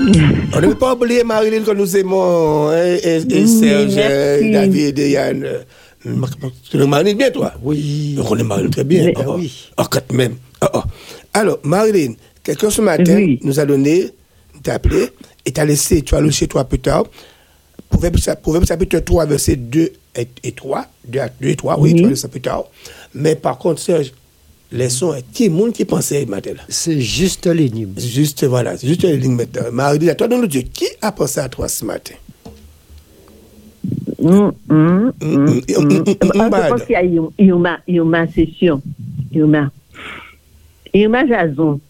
On ne peut pas oublier Marilyn que nous aimons et Serge, David et Yann. Tu le Marilyn bien, toi? Oui. On connaît Marilyn très bien. Mais, oui. Quand même. Alors, Marilyn, quelqu'un ce matin nous a donné, t'a appelé, et t'a laissé, tu as lu chez toi plus tard, Proverbe chapitre 3, verset 2 et 3. 2 et 3, oui, tu as lu ça plus tard. Mais par contre, Serge, laissons qui est le monde qui pensait matin là? C'est juste l'énigme. Juste, voilà, c'est juste l'énigme maintenant. Marie, à toi, dans le Dieu, qui a pensé à toi ce matin? Je pense qu'il y a Yuma, c'est sûr. Yuma Jason.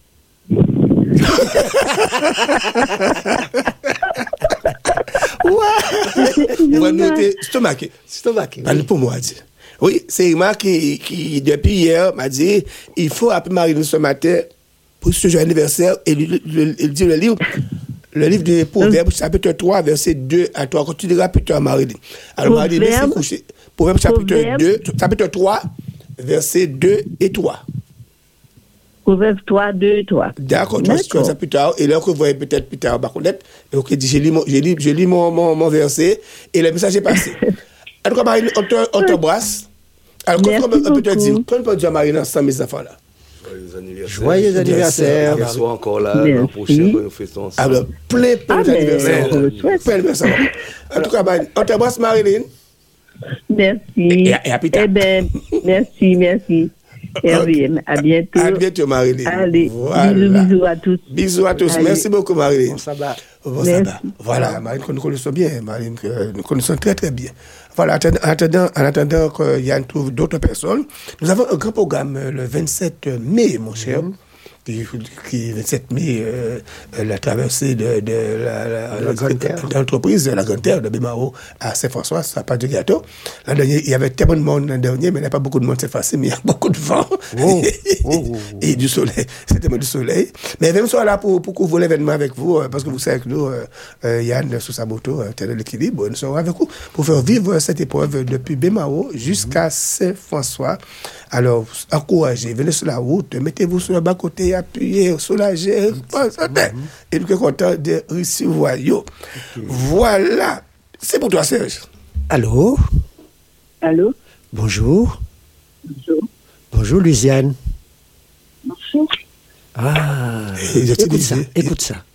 On va noter stomaqué. Parle pour moi, dis. Oui, c'est Irma qui, depuis hier, m'a dit il faut appeler Marie ce matin pour ce jour anniversaire et il dit le livre de Proverbes, chapitre 3, verset 2 à 3. Quand tu diras plus tard, Marie. Alors, Marie, laissez coucher. Proverbes, chapitre 3, verset 2 et 3. Proverbes 3, 2 et 3. D'accord, tu vas ça plus tard. Et là, que vous voyez peut-être plus tard, ok, je lis mon verset et le message est passé. En tout cas, Marie, on t'embrasse. Alors, comment on peut te dire, quand on peut dire à Marie, ensemble, mes enfants-là? Joyeux anniversaire. On soit encore là, l'an prochain, quand nous fêtons ensemble. Alors, plein d'anniversaires. Plein d'anniversaires. En tout cas, Marie, on t'embrasse, Marilyn. Merci. Et à plus tard. Eh bien, merci. Hervé, à bientôt. À bientôt, Marilyn. Allez, voilà. bisous à tous. Bisous à tous. Allez. Merci beaucoup, Marilyn. Bon sabbat. Voilà, Marilyn, que nous connaissons bien. Marilyn, que nous connaissons très, très bien. Voilà, en attendant que Yann trouve d'autres personnes, nous avons un grand programme le 27 mai, mon cher. Qui 27 mai, la traversée de l'entreprise, la Grande Terre de Bémao à Saint-François, ça n'a pas de gâteau. L'an dernier, il y avait tellement de monde l'an dernier, mais il n'y a pas beaucoup de monde cette fois-ci, mais il y a beaucoup de vent et du soleil. C'était du soleil. Mais même soit là pour couvrir l'événement avec vous, parce que vous savez que nous, Yann, sous sa moto, tel l'équilibre, nous sommes avec vous pour faire vivre cette épreuve depuis Bémao jusqu'à Saint-François. Alors, encouragez, venez sur la route, mettez-vous sur le bas-côté, appuyez, soulagez, et nous sommes contents de recevoir. Voilà. C'est pour toi, Serge. Allô? Allô? Bonjour. Bonjour. Bonjour, Luciane. Bonjour. Ah, écoute ça.